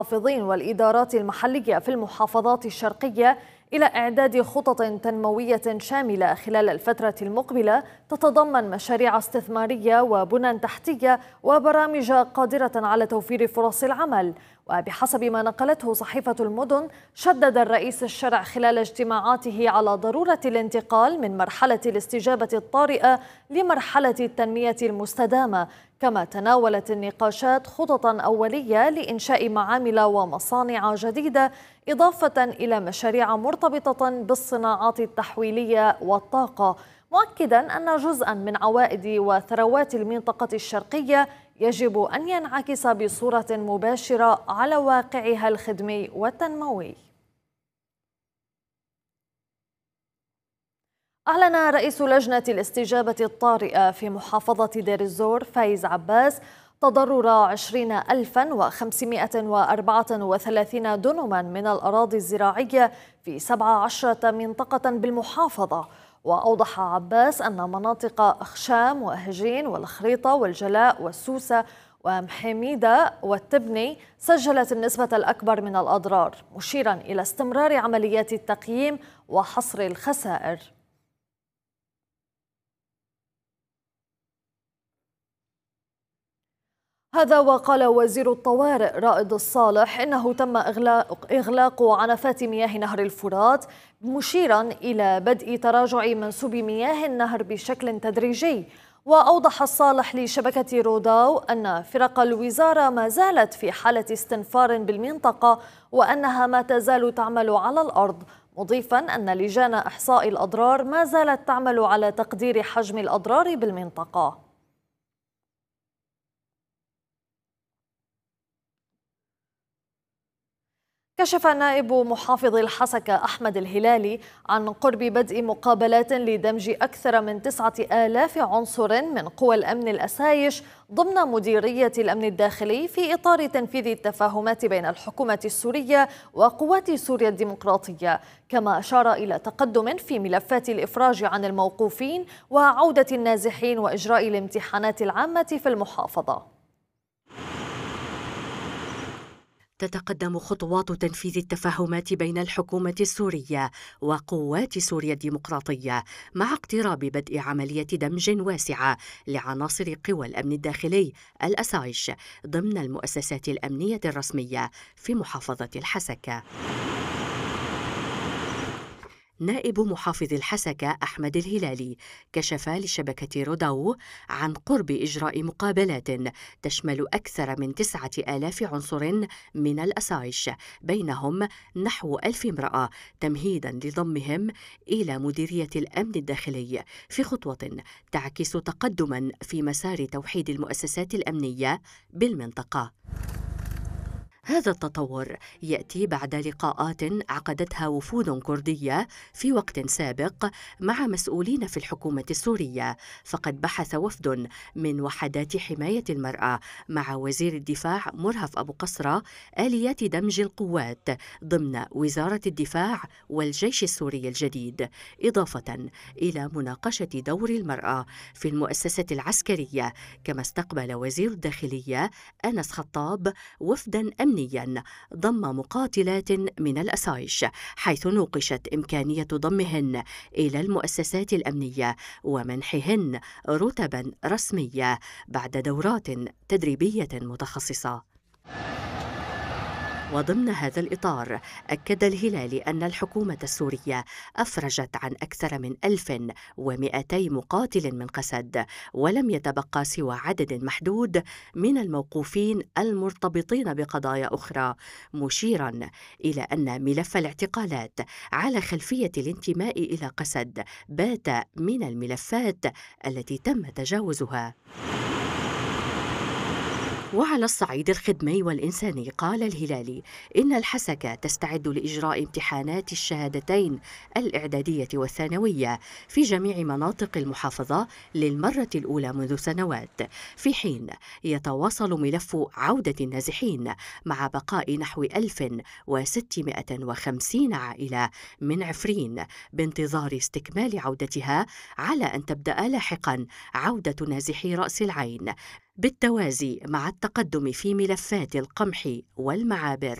المحافظين والإدارات المحلية في المحافظات الشرقية إلى إعداد خطط تنموية شاملة خلال الفترة المقبلة تتضمن مشاريع استثمارية وبنى تحتية وبرامج قادرة على توفير فرص العمل. وبحسب ما نقلته صحيفة المدن، شدد الرئيس الشرع خلال اجتماعاته على ضرورة الانتقال من مرحلة الاستجابة الطارئة لمرحلة التنمية المستدامة، كما تناولت النقاشات خططا أولية لإنشاء معامل ومصانع جديدة، إضافة إلى مشاريع مرتبطة بالصناعات التحويلية والطاقة، مؤكدا أن جزءا من عوائد وثروات المنطقة الشرقية يجب أن ينعكس بصورة مباشرة على واقعها الخدمي والتنموي. أعلن رئيس لجنة الاستجابة الطارئة في محافظة دير الزور فايز عباس تضرر 20,534 دنما من الأراضي الزراعية في 17 منطقة بالمحافظة. وأوضح عباس أن مناطق أخشام وهجين والخريطة والجلاء والسوسة ومحميدة والتبني سجلت النسبة الأكبر من الأضرار، مشيرا إلى استمرار عمليات التقييم وحصر الخسائر. هذا وقال وزير الطوارئ رائد الصالح إنه تم إغلاق عنفات مياه نهر الفرات، مشيرا إلى بدء تراجع منسوب مياه النهر بشكل تدريجي. وأوضح الصالح لشبكة روداو أن فرق الوزارة ما زالت في حالة استنفار بالمنطقة وأنها ما تزال تعمل على الأرض، مضيفا أن لجان إحصاء الأضرار ما زالت تعمل على تقدير حجم الأضرار بالمنطقة. كشف نائب محافظ الحسكة أحمد الهلالي عن قرب بدء مقابلات لدمج أكثر من 9,000 عنصر من قوى الأمن الأسايش ضمن مديرية الأمن الداخلي في إطار تنفيذ التفاهمات بين الحكومة السورية وقوات سوريا الديمقراطية، كما أشار إلى تقدم في ملفات الإفراج عن الموقوفين وعودة النازحين وإجراء الامتحانات العامة في المحافظة. تتقدم خطوات تنفيذ التفاهمات بين الحكومة السورية وقوات سوريا الديمقراطية مع اقتراب بدء عملية دمج واسعة لعناصر قوى الأمن الداخلي الأسايش ضمن المؤسسات الأمنية الرسمية في محافظة الحسكة. نائب محافظ الحسكة أحمد الهلالي كشف لشبكة روداو عن قرب إجراء مقابلات تشمل أكثر من 9,000 عنصر من الأسايش، بينهم نحو 1,000 امرأة، تمهيدا لضمهم إلى مديرية الأمن الداخلي في خطوة تعكس تقدما في مسار توحيد المؤسسات الأمنية بالمنطقة. هذا التطور يأتي بعد لقاءات عقدتها وفود كردية في وقت سابق مع مسؤولين في الحكومة السورية، فقد بحث وفد من وحدات حماية المرأة مع وزير الدفاع مرهف أبو قصرة آليات دمج القوات ضمن وزارة الدفاع والجيش السوري الجديد، إضافة إلى مناقشة دور المرأة في المؤسسة العسكرية. كما استقبل وزير الداخلية أنس خطاب وفدا أمنيا ضم مقاتلات من الأسايش، حيث نوقشت إمكانية ضمهن إلى المؤسسات الأمنية ومنحهن رتبا رسمية بعد دورات تدريبية متخصصة. وضمن هذا الإطار أكد الهلالي أن الحكومة السورية أفرجت عن أكثر من 1,200 مقاتل من قسد، ولم يتبقى سوى عدد محدود من الموقوفين المرتبطين بقضايا أخرى، مشيرا إلى أن ملف الاعتقالات على خلفية الانتماء إلى قسد بات من الملفات التي تم تجاوزها. وعلى الصعيد الخدمي والإنساني قال الهلالي إن الحسكة تستعد لإجراء امتحانات الشهادتين الإعدادية والثانوية في جميع مناطق المحافظة للمرة الأولى منذ سنوات، في حين يتواصل ملف عودة النازحين مع بقاء نحو 1,650 عائلة من عفرين بانتظار استكمال عودتها، على أن تبدأ لاحقا عودة نازحي رأس العين بالتوازي مع التقدم في ملفات القمح والمعابر.